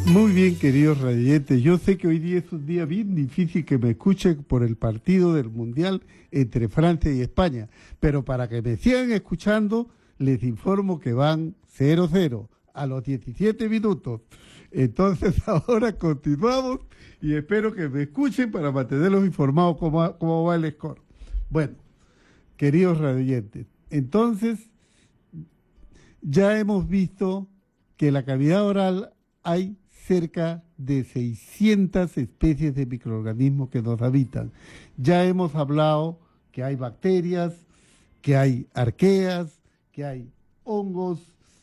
Muy bien, queridos radioyentes. Yo sé que hoy día es un día bien difícil que me escuchen por el partido del Mundial entre Francia y España, pero para que me sigan escuchando, les informo que van 0-0 a los 17 minutos. Entonces ahora continuamos y espero que me escuchen para mantenerlos informados cómo va el score. Bueno, queridos radioyentes, entonces ya hemos visto que en la cavidad oral hay cerca de 600 especies de microorganismos que nos habitan. Ya hemos hablado que hay bacterias, que hay arqueas, que hay hongos,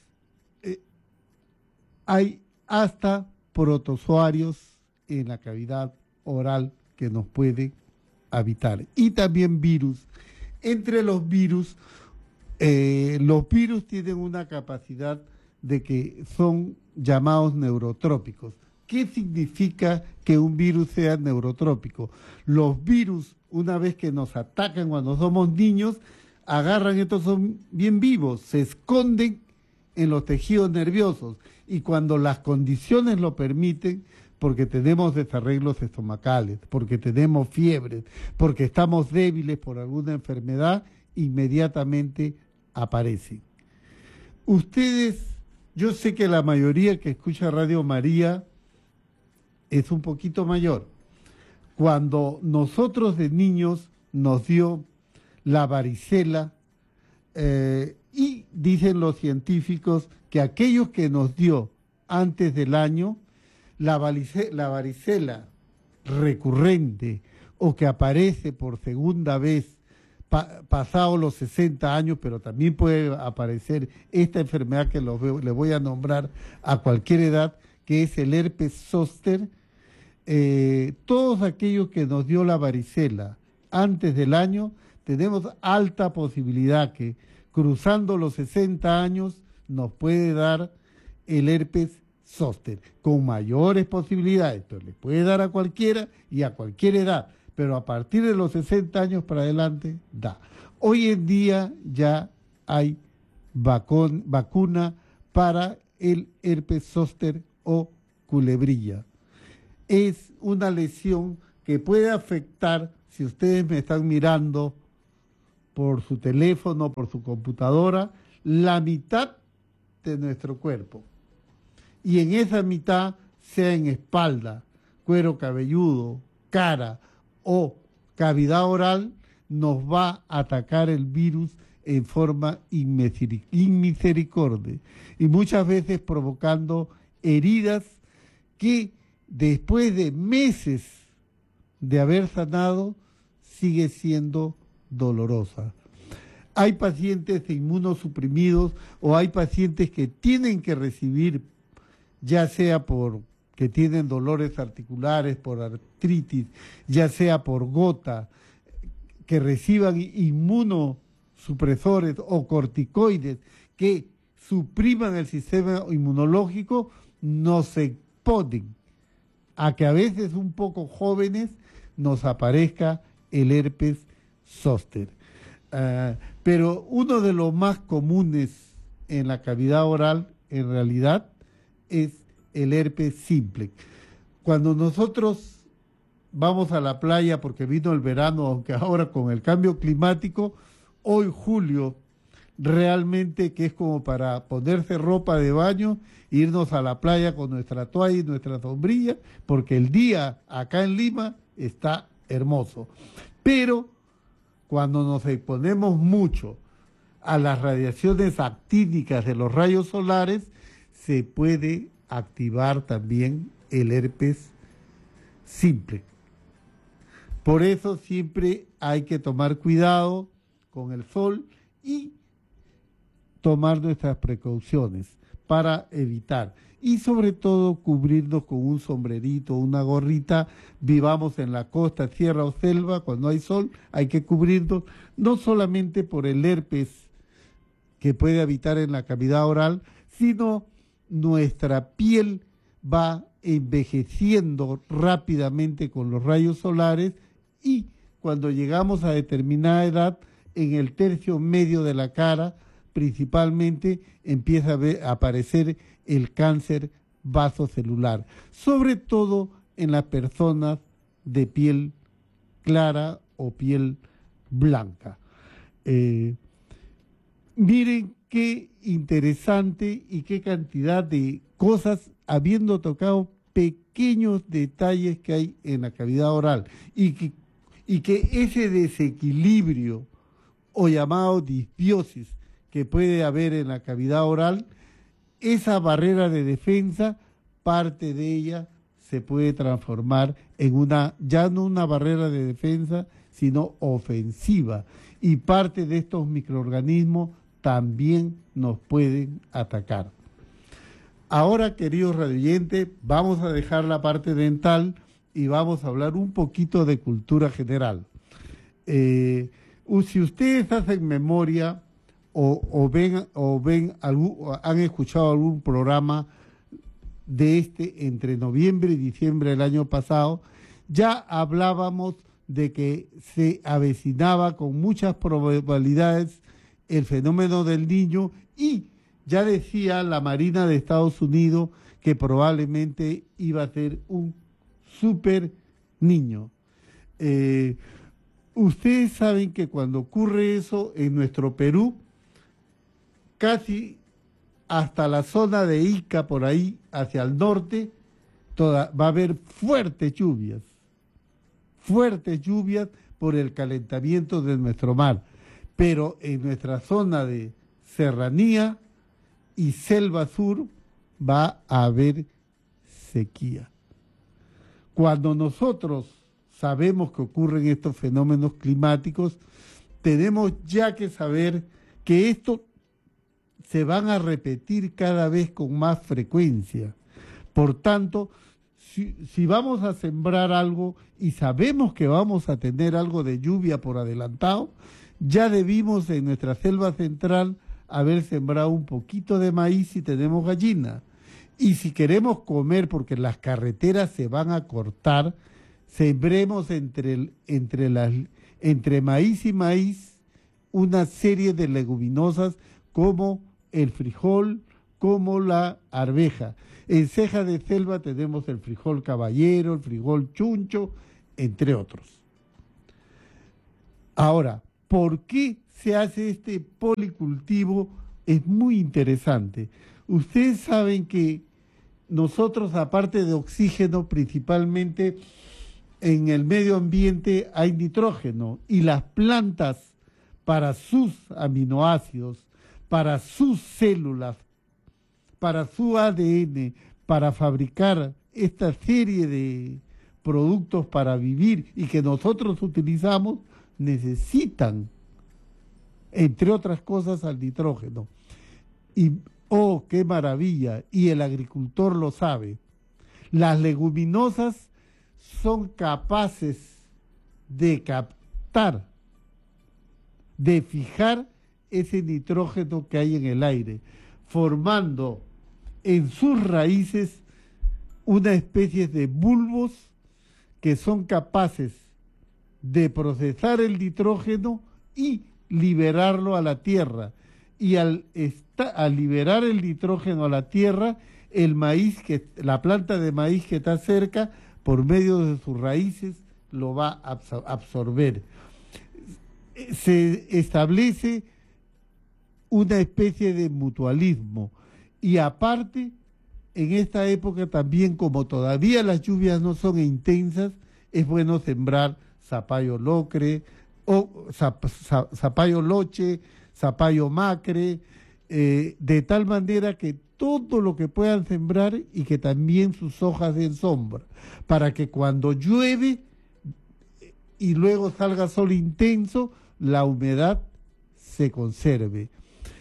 hay hasta protozoarios en la cavidad oral que nos pueden habitar. Y también virus. Entre los virus tienen una capacidad de que son llamados neurotrópicos. ¿Qué significa que un virus sea neurotrópico? Los virus, una vez que nos atacan cuando somos niños, agarran, estos son bien vivos, se esconden en los tejidos nerviosos y cuando las condiciones lo permiten, porque tenemos desarreglos estomacales, porque tenemos fiebre, porque estamos débiles por alguna enfermedad, inmediatamente aparecen. Ustedes, yo sé que la mayoría que escucha Radio María es un poquito mayor. Cuando nosotros de niños nos dio la varicela, y dicen los científicos que aquellos que nos dio antes del año, la varicela recurrente o que aparece por segunda vez pasados los 60 años, pero también puede aparecer esta enfermedad que le voy a nombrar a cualquier edad, que es el herpes zóster. Todos aquellos que nos dio la varicela antes del año, tenemos alta posibilidad que cruzando los 60 años nos puede dar el herpes zóster, con mayores posibilidades, pero le puede dar a cualquiera y a cualquier edad, pero a partir de los 60 años para adelante da. Hoy en día ya hay vacuna para el herpes zóster o culebrilla. Es una lesión que puede afectar, si ustedes me están mirando por su teléfono, por su computadora, la mitad de nuestro cuerpo. Y en esa mitad, sea en espalda, cuero cabelludo, cara o cavidad oral, nos va a atacar el virus en forma inmisericordia y muchas veces provocando heridas que después de meses de haber sanado sigue siendo dolorosa. Hay pacientes inmunosuprimidos o hay pacientes que tienen que recibir, ya sea por que tienen dolores articulares, por artritis, ya sea por gota, que reciban inmunosupresores o corticoides que supriman el sistema inmunológico, no se exponen a que a veces un poco jóvenes nos aparezca el herpes zóster. Pero uno de los más comunes en la cavidad oral, en realidad, es el herpes simplex. Cuando nosotros vamos a la playa, porque vino el verano, aunque ahora con el cambio climático, hoy julio, realmente que es como para ponerse ropa de baño, irnos a la playa con nuestra toalla y nuestra sombrilla, porque el día acá en Lima está hermoso. Pero cuando nos exponemos mucho a las radiaciones actínicas de los rayos solares, se puede activar también el herpes simple. Por eso siempre hay que tomar cuidado con el sol y tomar nuestras precauciones para evitar. Y sobre todo cubrirnos con un sombrerito, una gorrita, vivamos en la costa, sierra o selva, cuando hay sol hay que cubrirnos, no solamente por el herpes que puede habitar en la cavidad oral, sino nuestra piel va envejeciendo rápidamente con los rayos solares y cuando llegamos a determinada edad, en el tercio medio de la cara, principalmente empieza a aparecer el cáncer vasocelular, sobre todo en las personas de piel clara o piel blanca. Miren qué interesante y qué cantidad de cosas, habiendo tocado pequeños detalles que hay en la cavidad oral y que ese desequilibrio o llamado disbiosis que puede haber en la cavidad oral, esa barrera de defensa, parte de ella se puede transformar en ya no una barrera de defensa, sino ofensiva. Y parte de estos microorganismos también nos pueden atacar. Ahora, queridos radioyentes, vamos a dejar la parte dental y vamos a hablar un poquito de cultura general. Si ustedes hacen memoria han escuchado algún programa de entre noviembre y diciembre del año pasado, ya hablábamos de que se avecinaba con muchas probabilidades el fenómeno del Niño y ya decía la Marina de Estados Unidos que probablemente iba a ser un super niño. Ustedes saben que cuando ocurre eso en nuestro Perú, casi hasta la zona de Ica, por ahí hacia el norte, va a haber fuertes lluvias por el calentamiento de nuestro mar. Pero en nuestra zona de serranía y selva sur va a haber sequía. Cuando nosotros sabemos que ocurren estos fenómenos climáticos, tenemos ya que saber que estos se van a repetir cada vez con más frecuencia. Por tanto, si vamos a sembrar algo y sabemos que vamos a tener algo de lluvia por adelantado, ya debimos en nuestra selva central haber sembrado un poquito de maíz si tenemos gallina. Y si queremos comer, porque las carreteras se van a cortar, sembremos entre maíz y maíz una serie de leguminosas como el frijol, como la arveja. En ceja de selva tenemos el frijol caballero, el frijol chuncho, entre otros. Ahora, ¿por qué se hace este policultivo? Es muy interesante. Ustedes saben que nosotros, aparte de oxígeno, principalmente en el medio ambiente hay nitrógeno, y las plantas, para sus aminoácidos, para sus células, para su ADN, para fabricar esta serie de productos para vivir y que nosotros utilizamos, necesitan, entre otras cosas, al nitrógeno. Y, oh, qué maravilla, y el agricultor lo sabe. Las leguminosas son capaces de captar, de fijar ese nitrógeno que hay en el aire, formando en sus raíces una especie de bulbos que son capaces de procesar el nitrógeno y liberarlo a la tierra. Y al liberar el nitrógeno a la tierra, la planta de maíz que está cerca, por medio de sus raíces, lo va a absorber. Se establece una especie de mutualismo. Y aparte, en esta época también, como todavía las lluvias no son intensas, es bueno sembrar zapallo locre, o zapallo loche, zapallo macre, de tal manera que todo lo que puedan sembrar y que también sus hojas den sombra, para que cuando llueve y luego salga sol intenso, la humedad se conserve.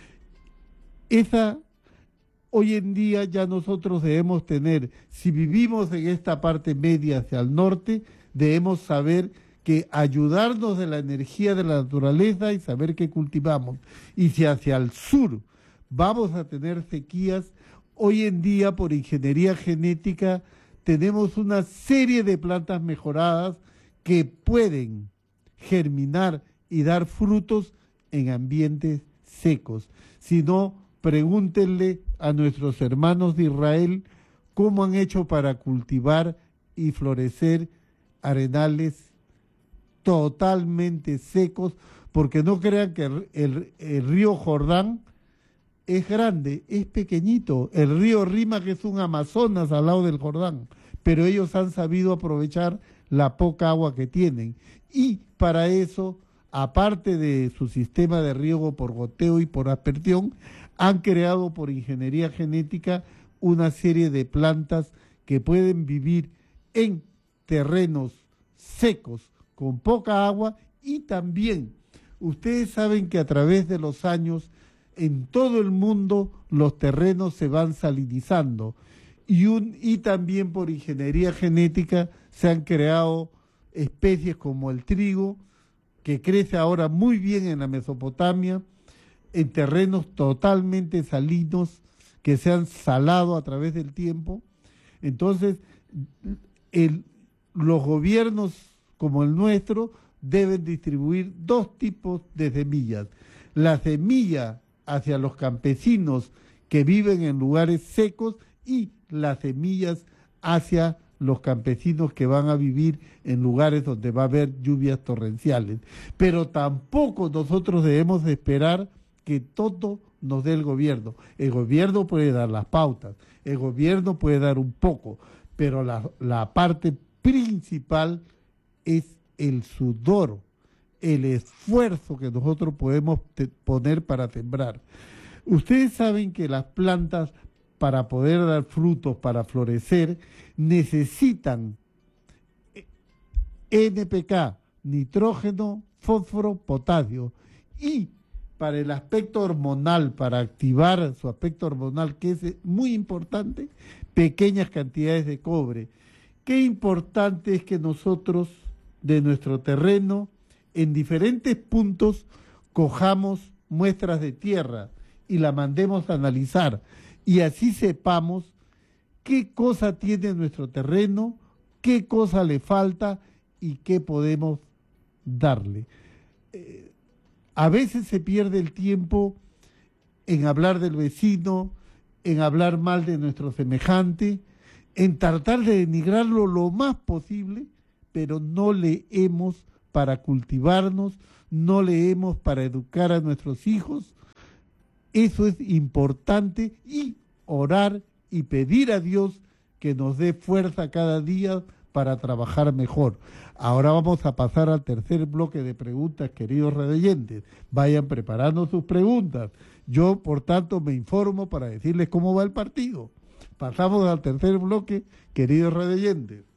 Hoy en día ya nosotros debemos tener, si vivimos en esta parte media hacia el norte, debemos saber que ayudarnos de la energía de la naturaleza y saber qué cultivamos. Y si hacia el sur vamos a tener sequías, hoy en día por ingeniería genética tenemos una serie de plantas mejoradas que pueden germinar y dar frutos en ambientes secos. Si no, pregúntenle a nuestros hermanos de Israel ¿Cómo han hecho para cultivar y florecer arenales totalmente secos? Porque no crean que el río Jordán es grande, es pequeñito. El río Rima, que es un Amazonas al lado del Jordán, pero ellos han sabido aprovechar la poca agua que tienen. Y para eso, aparte de su sistema de riego por goteo y por aspersión, han creado por ingeniería genética una serie de plantas que pueden vivir en terrenos secos, con poca agua, y también, ustedes saben que a través de los años, en todo el mundo los terrenos se van salinizando y también por ingeniería genética se han creado especies como el trigo, que crece ahora muy bien en la Mesopotamia, en terrenos totalmente salinos, que se han salado a través del tiempo. Entonces, los gobiernos como el nuestro deben distribuir dos tipos de semillas. La semilla hacia los campesinos que viven en lugares secos y las semillas hacia los campesinos que van a vivir en lugares donde va a haber lluvias torrenciales. Pero tampoco nosotros debemos esperar que todo nos dé el gobierno. El gobierno puede dar las pautas, el gobierno puede dar un poco, pero la parte principal es el sudor, el esfuerzo que nosotros podemos poner para sembrar. Ustedes saben que las plantas, para poder dar frutos, para florecer, necesitan NPK, nitrógeno, fósforo, potasio, y para el aspecto hormonal, para activar su aspecto hormonal, que es muy importante, pequeñas cantidades de cobre. Qué importante es que nosotros, de nuestro terreno, en diferentes puntos, cojamos muestras de tierra y la mandemos a analizar, y así sepamos qué cosa tiene nuestro terreno, qué cosa le falta y qué podemos darle. A veces se pierde el tiempo en hablar del vecino, en hablar mal de nuestro semejante, en tratar de denigrarlo lo más posible, pero no leemos para cultivarnos, no leemos para educar a nuestros hijos. Eso es importante, y orar y pedir a Dios que nos dé fuerza cada día para trabajar mejor. Ahora vamos a pasar al tercer bloque de preguntas, queridos radioyentes. Vayan preparando sus preguntas. Yo, por tanto, me informo para decirles cómo va el partido. Pasamos al tercer bloque, queridos radioyentes.